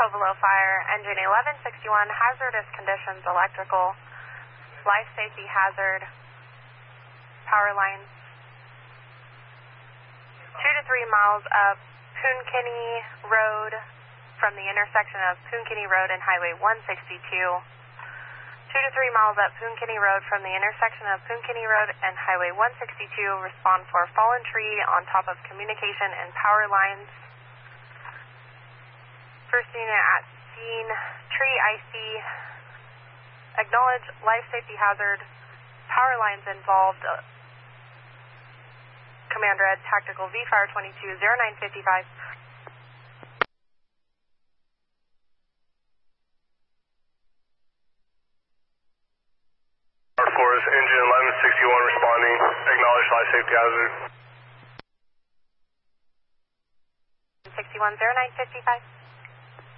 Covelo Fire, engine 1161, hazardous conditions, electrical, life safety hazard, power lines. 2 to 3 miles up Poonkinney Road from the intersection of Poonkinney Road and Highway 162. 2 to 3 miles up Poonkinney Road from the intersection of Poonkinney Road and Highway 162. Respond for fallen tree on top of communication and power lines. First unit at scene, tree IC. Acknowledge life safety hazard, power lines involved. Command Red, Tactical V-Fire 22, 0955. Forest, engine 1161 responding. Acknowledge life safety hazard. 61, 0955.